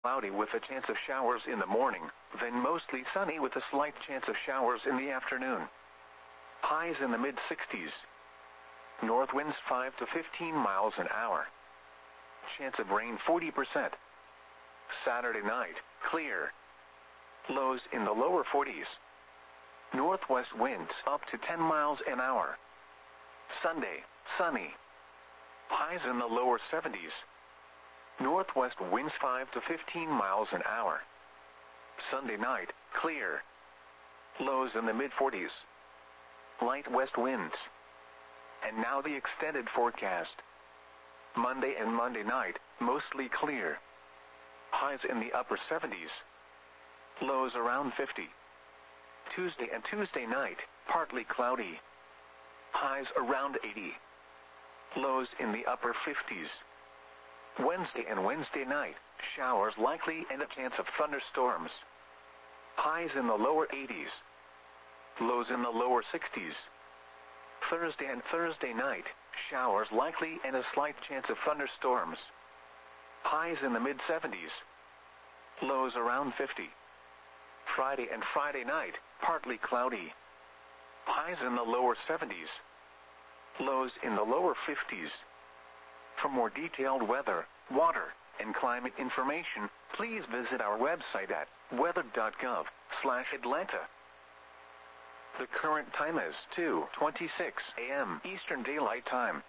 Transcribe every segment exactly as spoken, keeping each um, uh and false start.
cloudy with a chance of showers in the morning, then mostly sunny with a slight chance of showers in the afternoon. Highs in the mid sixties. North winds five to fifteen miles an hour. Chance of rain forty percent. Saturday night, clear. Lows in the lower forties. Northwest winds up to ten miles an hour. Sunday, sunny. Highs in the lower seventies. Northwest winds five to fifteen miles an hour. Sunday night, clear. Lows in the mid forties. Light west winds. And now the extended forecast. Monday and Monday night, mostly clear. Highs in the upper seventies. Lows around fifty. Tuesday and Tuesday night, partly cloudy. Highs around eighty. Lows in the upper fifties. Wednesday and Wednesday night, showers likely and a chance of thunderstorms. Highs in the lower eighties. Lows in the lower sixties. Thursday and Thursday night, showers likely and a slight chance of thunderstorms. Highs in the mid seventies. Lows around fifty. Friday and Friday night, partly cloudy. Highs in the lower seventies. Lows in the lower fifties. For more detailed weather, water, and climate information, please visit our website at weather dot gov slash Atlanta. The current time is two twenty-six a m Eastern Daylight Time.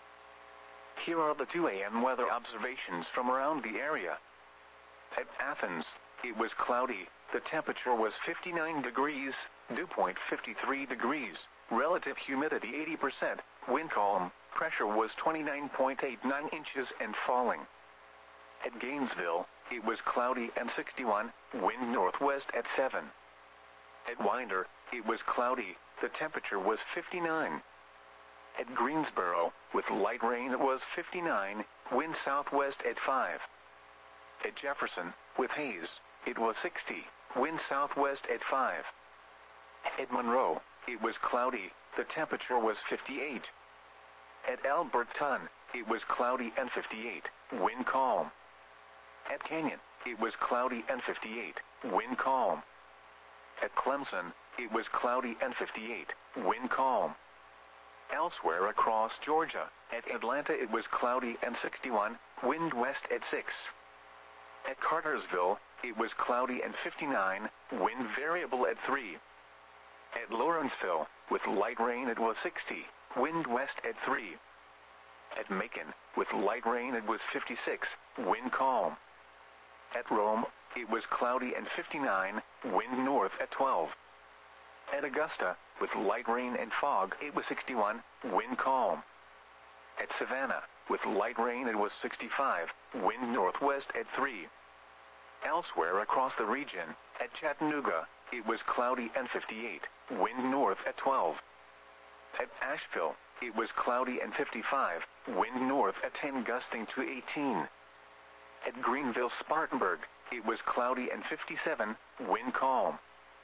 Here are the two a m weather observations from around the area. At Athens, it was cloudy, the temperature was fifty-nine degrees, dew point fifty-three degrees, relative humidity eighty percent, wind calm, pressure was twenty-nine point eight nine inches and falling. At Gainesville, it was cloudy and sixty-one, wind northwest at seven. At Winder, it was cloudy, the temperature was fifty-nine. At Greensboro, with light rain it was fifty-nine, wind southwest at five. At Jefferson, with haze, it was sixty, wind southwest at five. At Monroe, it was cloudy, the temperature was fifty-eight. At Alberton, it was cloudy and fifty-eight, wind calm. At Canyon, it was cloudy and fifty-eight, wind calm. At Clemson, it was cloudy and fifty-eight, wind calm. Elsewhere across Georgia, at Atlanta it was cloudy and sixty-one, wind west at six. At Cartersville, it was cloudy and fifty-nine, wind variable at three. At Lawrenceville, with light rain it was sixty, wind west at three. At Macon, with light rain it was fifty-six, wind calm. At Rome, it was cloudy and fifty-nine, wind north at twelve. At Augusta, with light rain and fog it was sixty-one, wind calm. At Savannah, with light rain it was sixty-five, wind northwest at three. Elsewhere across the region, at Chattanooga, it was cloudy and fifty-eight, wind north at twelve. At Asheville, it was cloudy and fifty-five, wind north at ten gusting to eighteen. At Greenville-Spartanburg, it was cloudy and fifty-seven, wind calm.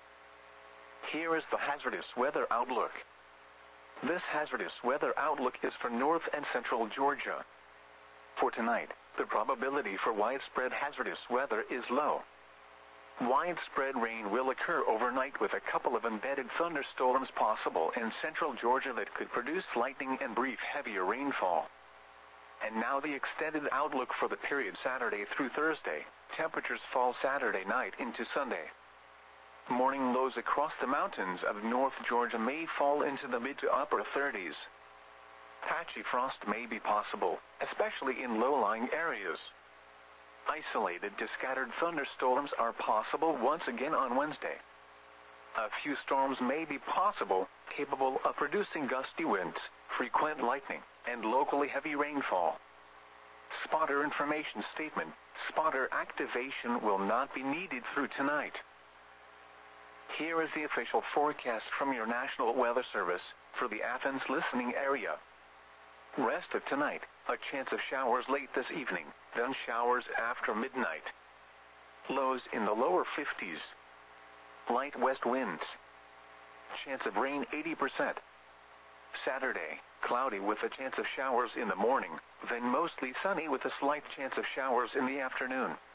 Here is the hazardous weather outlook. This hazardous weather outlook is for north and central Georgia. For tonight, the probability for widespread hazardous weather is low. Widespread rain will occur overnight with a couple of embedded thunderstorms possible in central Georgia that could produce lightning and brief heavier rainfall. And now the extended outlook for the period Saturday through Thursday. Temperatures fall Saturday night into Sunday. Morning lows across the mountains of North Georgia may fall into the mid to upper thirties. Patchy frost may be possible, especially in low-lying areas. Isolated to scattered thunderstorms are possible once again on Wednesday. A few storms may be possible, capable of producing gusty winds, frequent lightning, and locally heavy rainfall. Spotter information statement: spotter activation will not be needed through tonight. Here is the official forecast from your National Weather Service for the Athens listening area. Rest of tonight, a chance of showers late this evening, then showers after midnight. Lows in the lower fifties. Light west winds. Chance of rain eighty percent. Saturday, cloudy with a chance of showers in the morning, then mostly sunny with a slight chance of showers in the afternoon.